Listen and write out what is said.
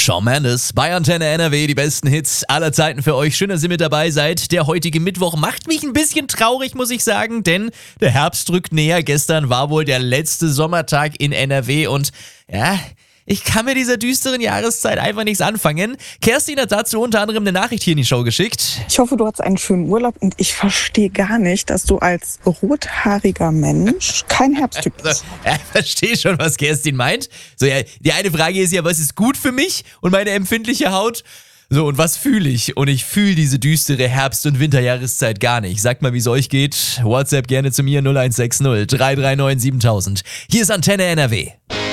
Shawn Mendes bei Antenne NRW, die besten Hits aller Zeiten für euch. Schön, dass ihr mit dabei seid. Der heutige Mittwoch macht mich ein bisschen traurig, muss ich sagen, denn der Herbst rückt näher. Gestern war wohl der letzte Sommertag in NRW und ja, ich kann mit dieser düsteren Jahreszeit einfach nichts anfangen. Kerstin hat dazu unter anderem eine Nachricht hier in die Show geschickt. Ich hoffe, du hattest einen schönen Urlaub und ich verstehe gar nicht, dass du als rothaariger Mensch kein Herbsttyp bist. Ja, ich verstehe schon, was Kerstin meint. So, ja, die eine Frage ist ja, was ist gut für mich und meine empfindliche Haut? So, und was fühle ich? Und ich fühle diese düstere Herbst- und Winterjahreszeit gar nicht. Sagt mal, wie es euch geht. WhatsApp gerne zu mir 0160 339 7000. Hier ist Antenne NRW.